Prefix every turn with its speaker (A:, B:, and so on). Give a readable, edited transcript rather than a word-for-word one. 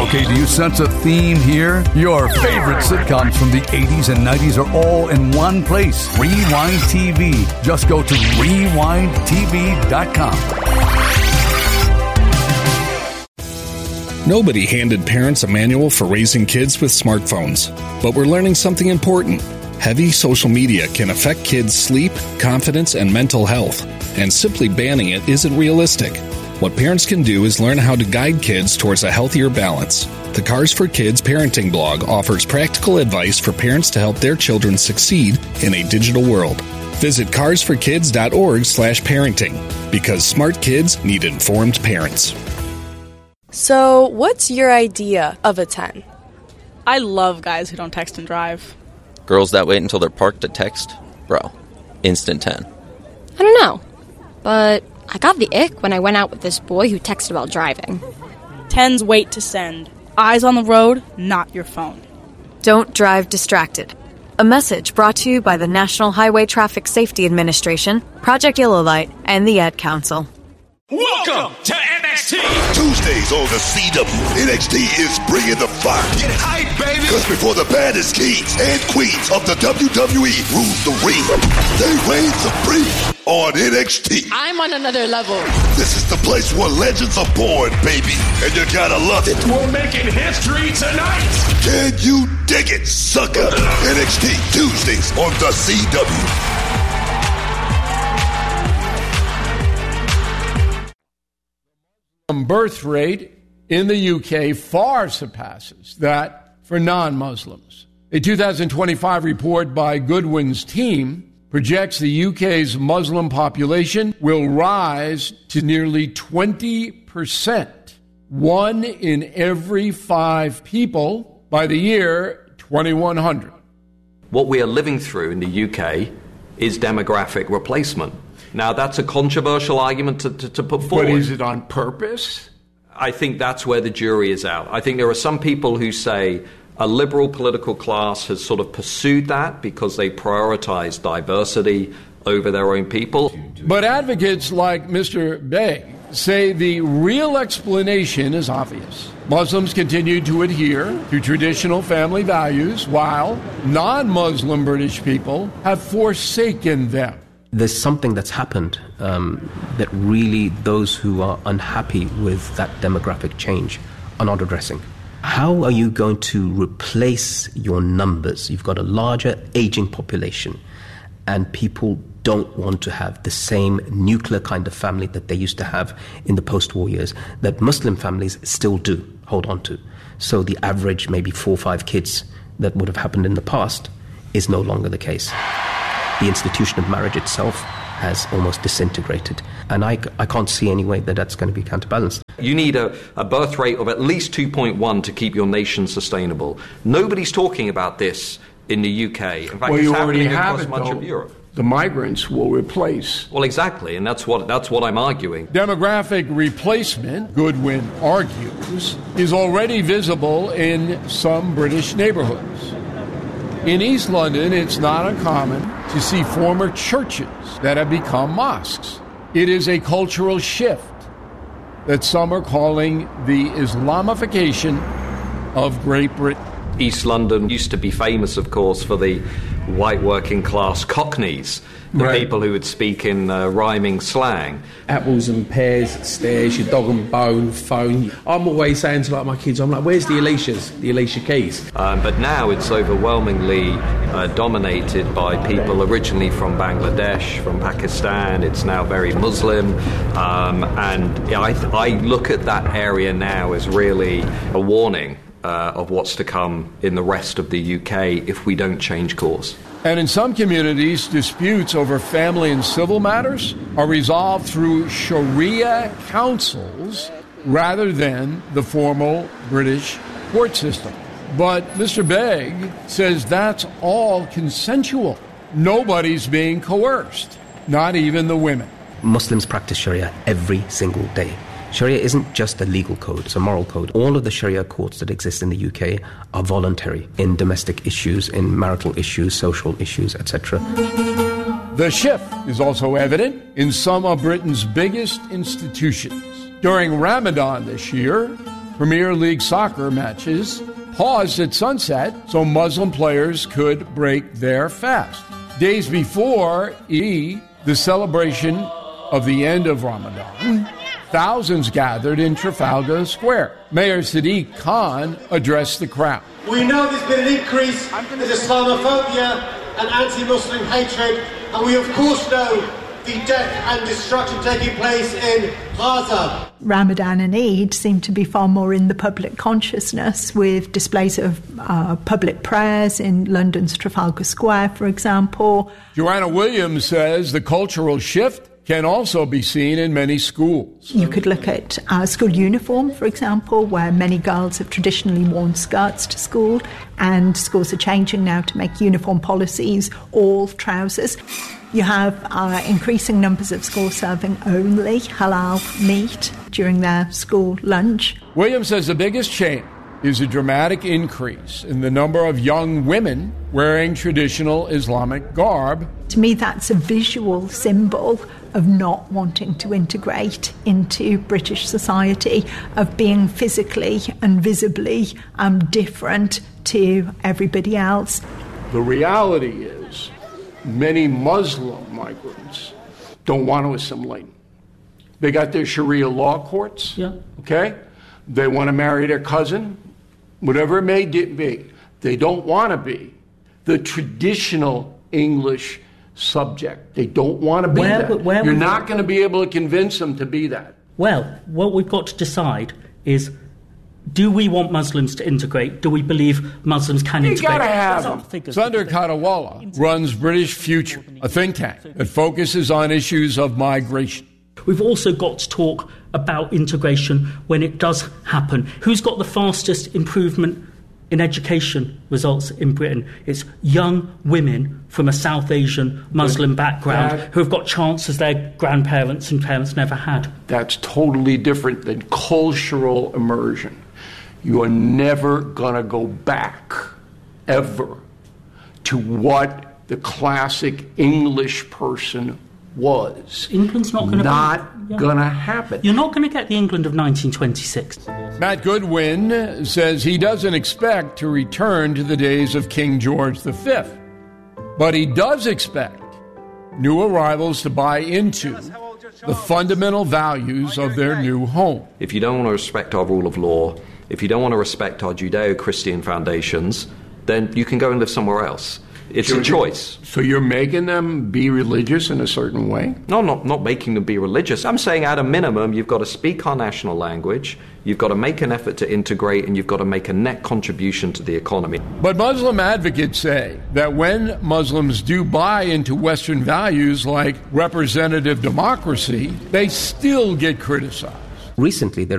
A: Okay, do you sense a theme here? Your favorite sitcoms from the 80s and 90s are all in one place. Rewind TV. Just go to rewindtv.com.
B: Nobody handed parents a manual for raising kids with smartphones. But we're learning something important. Heavy social media can affect kids' sleep, confidence, and mental health. And simply banning it isn't realistic. What parents can do is learn how to guide kids towards a healthier balance. The Cars for Kids parenting blog offers practical advice for parents to help their children succeed in a digital world. Visit carsforkids.org/parenting, because smart kids need informed parents.
C: So, what's your idea of a 10?
D: I love guys who don't text and drive.
E: Girls that wait until they're parked to text? Bro, instant 10.
F: I don't know, but I got the ick when I went out with this boy who texted while driving.
D: 10s wait to send. Eyes on the road, not your phone.
G: Don't drive distracted. A message brought to you by the National Highway Traffic Safety Administration, Project Yellow Light, and the Ad Council.
H: Welcome to NXT!
I: Tuesdays on the CW, NXT is bringing the fire.
H: Get hype, baby!
I: Because before the baddest kings and queens of the WWE rule the ring, they reign supreme on NXT.
J: I'm on another level.
I: This is the place where legends are born, baby, and you gotta love it.
H: We're making history tonight!
I: Can you dig it, sucker? NXT, Tuesdays on the CW.
K: Birth rate in the UK far surpasses that for non-Muslims. A 2025 report by Goodwin's team projects the UK's Muslim population will rise to nearly 20%, 1 in every 5 people by the year 2100.
L: What we are living through in the UK is demographic replacement. Now, that's a controversial argument to put forward.
K: But is it on purpose?
L: I think that's where the jury is out. I think there are some people who say a liberal political class has sort of pursued that because they prioritize diversity over their own people.
K: But advocates like Mr. Beg say the real explanation is obvious. Muslims continue to adhere to traditional family values, while non-Muslim British people have forsaken them.
M: There's something that's happened that really those who are unhappy with that demographic change are not addressing. How are you going to replace your numbers? You've got a larger aging population, and people don't want to have the same nuclear kind of family that they used to have in the post-war years that Muslim families still do hold on to. So the average maybe 4 or 5 kids that would have happened in the past is no longer the case. The institution of marriage itself has almost disintegrated. And I can't see any way that that's going to be counterbalanced.
L: You need a birth rate of at least 2.1 to keep your nation sustainable. Nobody's talking about this in the UK. In fact,
K: you
L: it's
K: already
L: happening
K: have
L: across
K: it,
L: much
K: though.
L: of Europe.
K: The migrants will replace.
L: Well, exactly, and that's what I'm arguing.
K: Demographic replacement, Goodwin argues, is already visible in some British neighborhoods. In East London, it's not uncommon to see former churches that have become mosques. It is a cultural shift that some are calling the Islamification of Great Britain.
L: East London used to be famous, of course, for the white working class cockneys, the people who would speak in rhyming slang.
N: Apples and pears, stairs, your dog and bone, phone. I'm always saying to my kids, I'm like, where's the Alicias, the Alicia Keys?
L: But now it's overwhelmingly dominated by people originally from Bangladesh, from Pakistan. It's now very Muslim. I look at that area now as really a warning of what's to come in the rest of the UK if we don't change course.
K: And in some communities, disputes over family and civil matters are resolved through Sharia councils rather than the formal British court system. But Mr. Beg says that's all consensual. Nobody's being coerced, not even the women.
M: Muslims practice Sharia every single day. Sharia isn't just a legal code, it's a moral code. All of the Sharia courts that exist in the UK are voluntary in domestic issues, in marital issues, social issues, etc.
K: The shift is also evident in some of Britain's biggest institutions. During Ramadan this year, Premier League soccer matches paused at sunset so Muslim players could break their fast. Days before Eid, the celebration of the end of Ramadan, thousands gathered in Trafalgar Square. Mayor Sadiq Khan addressed the crowd.
J: We know there's been an increase in Islamophobia and anti-Muslim hatred, and we of course know the death and destruction taking place in Gaza.
O: Ramadan and Eid seem to be far more in the public consciousness, with displays of public prayers in London's Trafalgar Square, for example.
K: Joanna Williams says the cultural shift can also be seen in many schools.
O: You could look at school uniform, for example, where many girls have traditionally worn skirts to school, and schools are changing now to make uniform policies all trousers. You have increasing numbers of schools serving only halal meat during their school lunch.
K: Williams says the biggest change is a dramatic increase in the number of young women wearing traditional Islamic garb.
O: To me, that's a visual symbol of not wanting to integrate into British society, of being physically and visibly different to everybody else.
K: The reality is many Muslim migrants don't want to assimilate. They got their Sharia law courts, okay? They want to marry their cousin, whatever it may be. They don't want to be the traditional English subject. They don't want to be that. You're not going to be able to convince them to be that.
P: Well, what we've got to decide is, do we want Muslims to integrate? Do we believe Muslims can integrate?
K: You got to have them. Sundar Katawala runs British Future, a think tank that focuses on issues of migration.
P: We've also got to talk about integration when it does happen. Who's got the fastest improvement in education results in Britain? It's young women from a South Asian Muslim background who have got chances their grandparents and parents never had.
K: That's totally different than cultural immersion. You are never going to go back, ever, to what the classic English person was.
P: England's not going
K: to happen.
P: You're not going to get the England of 1926.
K: Matt Goodwin says he doesn't expect to return to the days of King George V, but he does expect new arrivals to buy into the fundamental values of their new home.
L: If you don't want to respect our rule of law, if you don't want to respect our Judeo-Christian foundations, then you can go and live somewhere else. It's a choice.
K: So you're making them be religious in a certain way?
L: No, not making them be religious. I'm saying at a minimum, you've got to speak our national language, you've got to make an effort to integrate, and you've got to make a net contribution to the economy.
K: But Muslim advocates say that when Muslims do buy into Western values like representative democracy, they still get criticized.
M: Recently, there